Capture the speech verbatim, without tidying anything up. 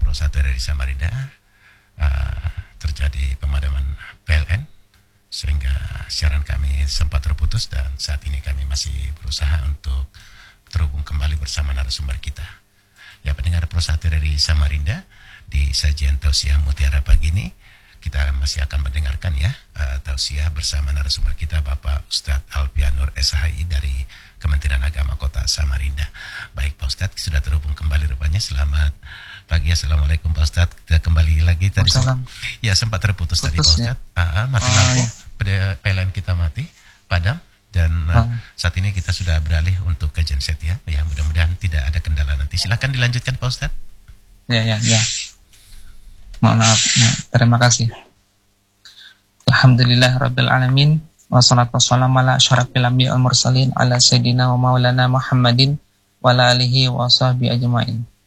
Pro satu R R I Samarinda uh, terjadi pemadaman P L N sehingga siaran kami sempat terputus, dan saat ini kami masih berusaha untuk terhubung kembali bersama narasumber kita. Ya, pendengar Pro satu R R I Samarinda, di sajian tausiah Mutiara pagi ini kita masih akan mendengarkan ya uh, tausiah bersama narasumber kita Bapak Ustadz Alpianur S H I dari Kementerian Agama Kota Samarinda. Baik Pak Ustadz, sudah terhubung kembali rupanya. Selamat pagi, Assalamualaikum Pak Ustadz. Kita kembali lagi tadi. Ya, sempat terputus Putus, tadi Pak Ustadz. Ya? Uh, mati oh, lampu, ya. P L N kita mati, padam. Dan uh, oh. saat ini kita sudah beralih untuk ke genset ya. Ya, mudah-mudahan tidak ada kendala nanti. Silakan dilanjutkan Pak Ustadz. Ya, ya, ya. Mohon maaf. Ya, terima kasih. Alhamdulillah Rabbil Alamin. Wassalatu wassalamu ala asyrafil anbiya'i wal mursalin ala sayyidina wa maulana Muhammadin wa ala alihi wa sahbihi ajma'in.